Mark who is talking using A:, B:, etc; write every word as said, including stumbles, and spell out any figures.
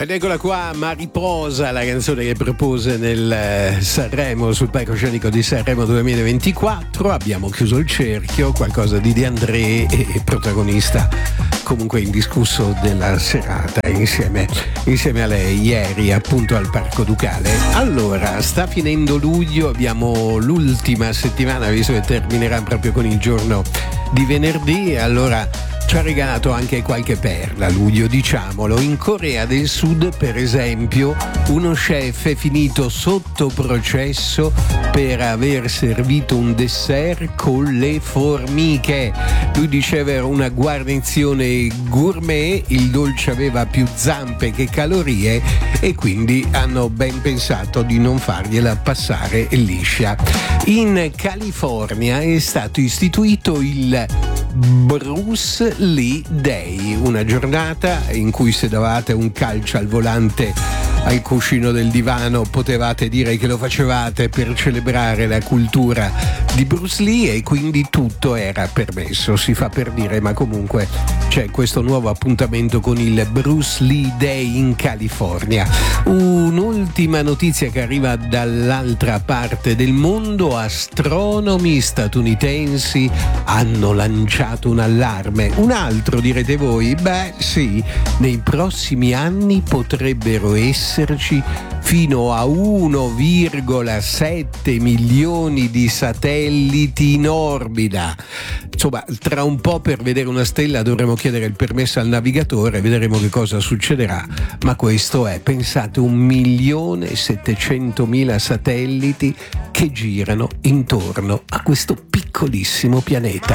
A: Ed eccola qua, Mariposa, la canzone che propose nel Sanremo, sul palcoscenico di Sanremo duemilaventiquattro. Abbiamo chiuso il cerchio, qualcosa di De André e protagonista comunque indiscusso della serata insieme, insieme a lei ieri appunto al Parco Ducale. Allora, sta finendo luglio, abbiamo l'ultima settimana, visto che terminerà proprio con il giorno di venerdì, allora ci ha regalato anche qualche perla luglio, diciamolo. In Corea del Sud, per esempio, uno chef è finito sotto processo per aver servito un dessert con le formiche. Lui diceva era una guarnizione gourmet, il dolce aveva più zampe che calorie e quindi hanno ben pensato di non fargliela passare liscia. In California è stato istituito il Bruce Lee Day, una giornata in cui se davate un calcio al volante al cuscino del divano potevate dire che lo facevate per celebrare la cultura di Bruce Lee e quindi tutto era permesso, si fa per dire, ma comunque c'è questo nuovo appuntamento con il Bruce Lee Day in California. Un'ultima notizia che arriva dall'altra parte del mondo: astronomi statunitensi hanno lanciato un allarme. Un altro, direte voi? Beh sì, nei prossimi anni potrebbero esserci fino a uno virgola sette milioni di satelliti in orbita. Insomma, tra un po' per vedere una stella dovremo chiedere il permesso al navigatore, vedremo che cosa succederà, ma questo è, pensate, un milione e settecentomila satelliti che girano intorno a questo piccolissimo pianeta.